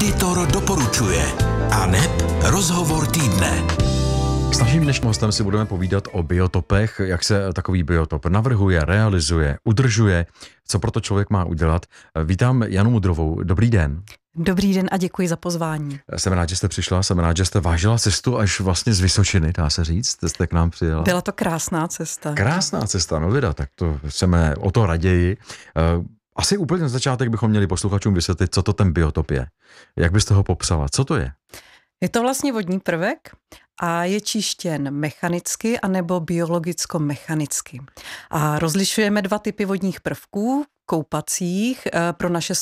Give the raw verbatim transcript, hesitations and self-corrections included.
Editor doporučuje. Aneb rozhovor týdne. S naším dnešním hostem si budeme povídat o biotopech, jak se takový biotop navrhuje, realizuje, udržuje, co proto člověk má udělat. Vítám Janu Mudrovou. Dobrý den. Dobrý den a děkuji za pozvání. Jsem rád, že jste přišla, jsem rád, že jste vážila cestu až vlastně z Vysočiny, dá se říct, jste k nám přijela. Byla to krásná cesta. Krásná cesta, no vida, tak to jsme o to raději. Asi úplně na začátek bychom měli posluchačům vysvětlit, co to ten biotop je. Jak byste ho popsala? Co to je? Je to vlastně vodní prvek a je čištěn mechanicky anebo biologicko-mechanicky. A rozlišujeme dva typy vodních prvků, koupacích pro naše